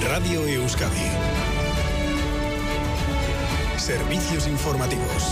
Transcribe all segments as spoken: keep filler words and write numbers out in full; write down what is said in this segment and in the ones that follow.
Radio Euskadi. Servicios informativos.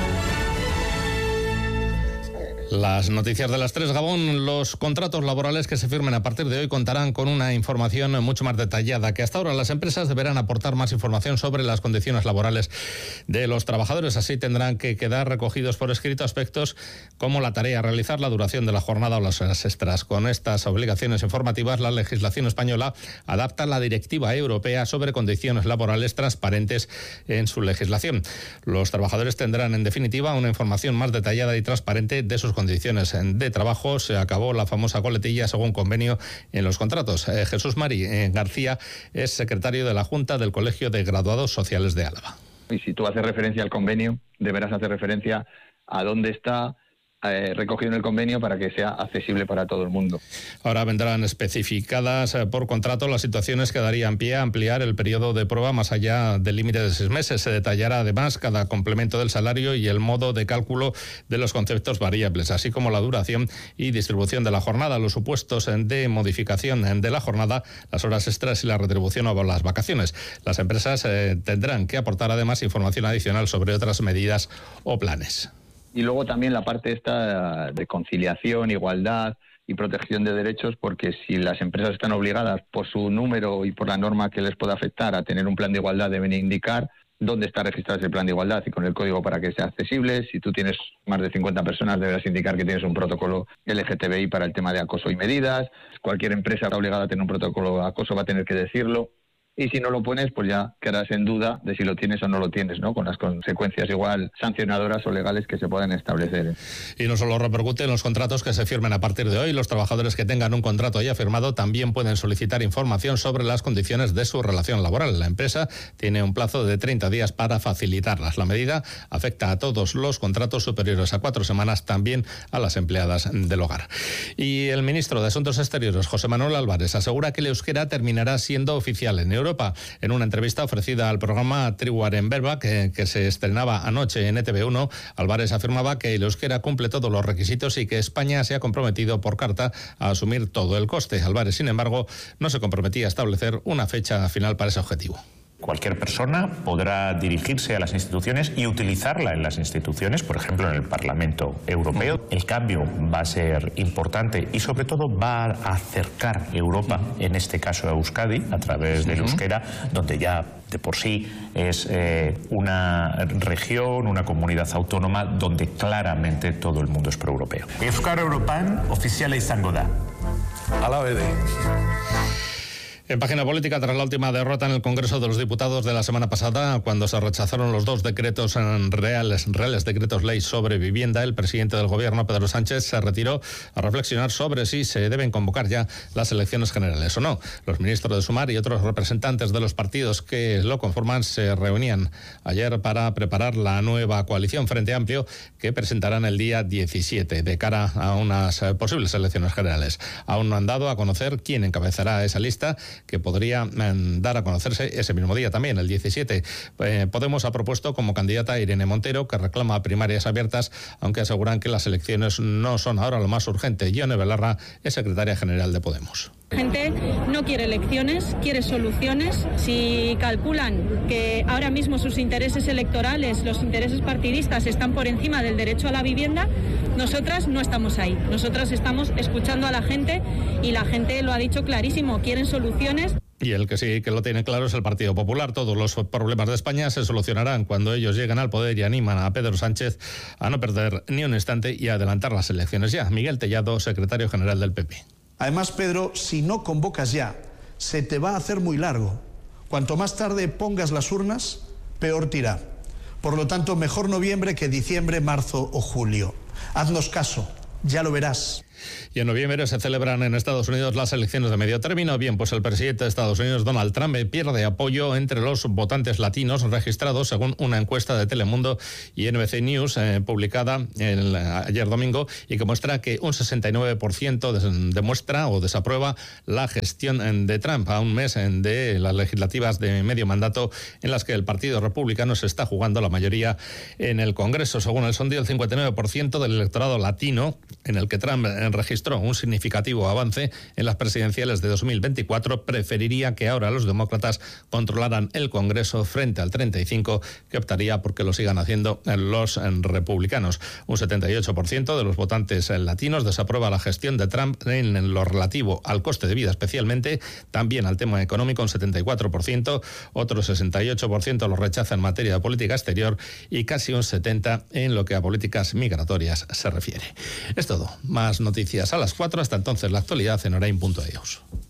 Las noticias de las tres, Gabón. Los contratos laborales que se firmen a partir de hoy contarán con una información mucho más detallada, que hasta ahora las empresas deberán aportar más información sobre las condiciones laborales de los trabajadores. Así tendrán que quedar recogidos por escrito aspectos como la tarea a realizar, la duración de la jornada o las horas extras. Con estas obligaciones informativas, la legislación española adapta la directiva europea sobre condiciones laborales transparentes en su legislación. Los trabajadores tendrán, en definitiva, una información más detallada y transparente de sus condiciones condiciones de trabajo. Se acabó la famosa coletilla según convenio en los contratos. Eh, Jesús Mari eh, García es secretario de la Junta del Colegio de Graduados Sociales de Álava. Y si tú haces referencia al convenio, deberás hacer referencia a dónde está eh, recogido en el convenio para que sea accesible para todo el mundo. Ahora vendrán especificadas eh, por contrato las situaciones que darían pie a ampliar el periodo de prueba más allá del límite de seis meses. Se detallará además cada complemento del salario y el modo de cálculo de los conceptos variables, así como la duración y distribución de la jornada, los supuestos de modificación de la jornada, las horas extras y la retribución o las vacaciones. Las empresas eh, tendrán que aportar además información adicional sobre otras medidas o planes. Y luego también la parte esta de conciliación, igualdad y protección de derechos, porque si las empresas están obligadas por su número y por la norma que les pueda afectar a tener un plan de igualdad, deben indicar dónde está registrado ese plan de igualdad y con el código para que sea accesible. Si tú tienes más de cincuenta personas, deberás indicar que tienes un protocolo L G T B I para el tema de acoso y medidas. Cualquier empresa está obligada a tener un protocolo de acoso, va a tener que decirlo. Y si no lo pones, pues ya quedarás en duda de si lo tienes o no lo tienes, ¿no? Con las consecuencias igual sancionadoras o legales que se puedan establecer. Y no solo repercute en los contratos que se firmen a partir de hoy. Los trabajadores que tengan un contrato ya firmado también pueden solicitar información sobre las condiciones de su relación laboral. La empresa tiene un plazo de treinta días para facilitarlas. La medida afecta a todos los contratos superiores a cuatro semanas, también a las empleadas del hogar. Y el ministro de Asuntos Exteriores, José Manuel Álvarez, asegura que el euskera terminará siendo oficial en Europa. En una entrevista ofrecida al programa Triwar en Verba, que, que se estrenaba anoche en E T V uno, Álvarez afirmaba que el euskera cumple todos los requisitos y que España se ha comprometido por carta a asumir todo el coste. Álvarez, sin embargo, no se comprometía a establecer una fecha final para ese objetivo. Cualquier persona podrá dirigirse a las instituciones y utilizarla en las instituciones, por ejemplo en el Parlamento Europeo. El cambio va a ser importante y sobre todo va a acercar Europa, en este caso a Euskadi, a través del euskera, donde ya de por sí es eh, una región, una comunidad autónoma donde claramente todo el mundo es pro-europeo. Euskara Europan ofiziala izango da. Hala bede. En página política, tras la última derrota en el Congreso de los Diputados de la semana pasada, cuando se rechazaron los dos decretos reales, reales decretos ley sobre vivienda, el presidente del Gobierno, Pedro Sánchez, se retiró a reflexionar sobre si se deben convocar ya las elecciones generales o no. Los ministros de Sumar y otros representantes de los partidos que lo conforman se reunían ayer para preparar la nueva coalición Frente Amplio que presentarán el día diecisiete de cara a unas posibles elecciones generales. Aún no han dado a conocer quién encabezará esa lista, que podría eh, dar a conocerse ese mismo día también, el diecisiete. Eh, Podemos ha propuesto como candidata a Irene Montero, que reclama primarias abiertas, aunque aseguran que las elecciones no son ahora lo más urgente. Ione Belarra es secretaria general de Podemos. La gente no quiere elecciones, quiere soluciones. Si calculan que ahora mismo sus intereses electorales, los intereses partidistas están por encima del derecho a la vivienda, nosotras no estamos ahí. Nosotras estamos escuchando a la gente y la gente lo ha dicho clarísimo, quieren soluciones. Y el que sí que lo tiene claro es el Partido Popular. Todos los problemas de España se solucionarán cuando ellos lleguen al poder y animan a Pedro Sánchez a no perder ni un instante y a adelantar las elecciones ya. Miguel Tellado, secretario general del P P. Además, Pedro, si no convocas ya, se te va a hacer muy largo. Cuanto más tarde pongas las urnas, peor te irá. Por lo tanto, mejor noviembre que diciembre, marzo o julio. Haznos caso, ya lo verás. Y en noviembre se celebran en Estados Unidos las elecciones de medio término. Bien, pues el presidente de Estados Unidos, Donald Trump, pierde apoyo entre los votantes latinos registrados según una encuesta de Telemundo y N B C News eh, publicada el, ayer domingo y que muestra que un sesenta y nueve por ciento demuestra o desaprueba la gestión de Trump a un mes de las legislativas de medio mandato en las que el Partido Republicano se está jugando la mayoría en el Congreso. Según el sondeo, el cincuenta y nueve por ciento del electorado latino en el que Trump registró un significativo avance en las presidenciales de dos mil veinticuatro, preferiría que ahora los demócratas controlaran el Congreso frente al treinta y cinco por ciento que optaría por que lo sigan haciendo los republicanos. Un setenta y ocho por ciento de los votantes latinos desaprueba la gestión de Trump en lo relativo al coste de vida especialmente, también al tema económico un setenta y cuatro por ciento, otro sesenta y ocho por ciento lo rechaza en materia de política exterior y casi un setenta por ciento en lo que a políticas migratorias se refiere. Es todo. Más noticias a las cuatro. Hasta entonces la actualidad en orain punto e u.